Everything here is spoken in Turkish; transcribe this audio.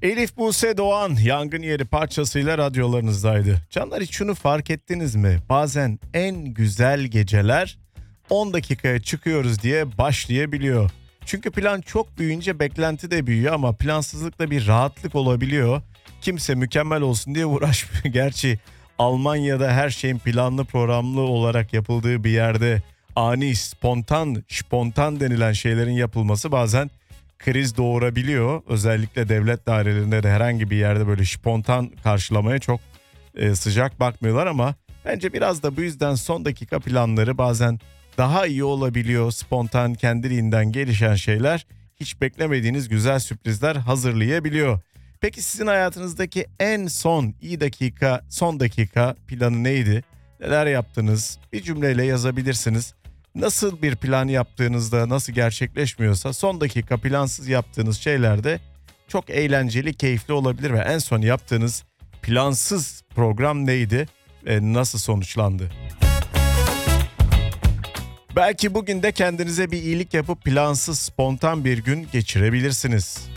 Elif Buse Doğan Yangın Yeri parçasıyla radyolarınızdaydı. Canlar, hiç şunu fark ettiniz mi? Bazen en güzel geceler 10 dakikaya çıkıyoruz diye başlayabiliyor. Çünkü plan çok büyüyünce beklenti de büyüyor ama plansızlıkla bir rahatlık olabiliyor. Kimse mükemmel olsun diye uğraşmıyor. Gerçi Almanya'da her şeyin planlı programlı olarak yapıldığı bir yerde ani, spontan denilen şeylerin yapılması bazen kriz doğurabiliyor. Özellikle devlet dairelerinde de herhangi bir yerde böyle spontan karşılamaya çok sıcak bakmıyorlar ama bence biraz da bu yüzden son dakika planları bazen daha iyi olabiliyor. Spontan, kendiliğinden gelişen şeyler hiç beklemediğiniz güzel sürprizler hazırlayabiliyor. Peki sizin hayatınızdaki en son son dakika planı neydi? Neler yaptınız? Bir cümleyle yazabilirsiniz. Nasıl bir plan yaptığınızda nasıl gerçekleşmiyorsa son dakika plansız yaptığınız şeyler de çok eğlenceli, keyifli olabilir ve en son yaptığınız plansız program neydi? Nasıl sonuçlandı? Belki bugün de kendinize bir iyilik yapıp plansız, spontan bir gün geçirebilirsiniz.